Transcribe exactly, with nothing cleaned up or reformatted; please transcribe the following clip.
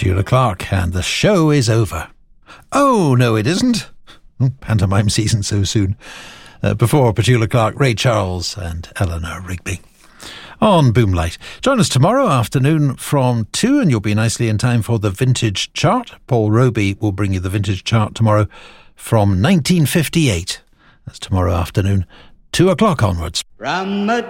Petula Clark, and the show is over. Oh, no, it isn't. Pantomime season so soon. Uh, before Petula Clark, Ray Charles and Eleanor Rigby on Boomlight. Join us tomorrow afternoon from two, and you'll be nicely in time for the Vintage Chart. Paul Roby will bring you the Vintage Chart tomorrow from nineteen fifty-eight. That's tomorrow afternoon, two o'clock onwards. From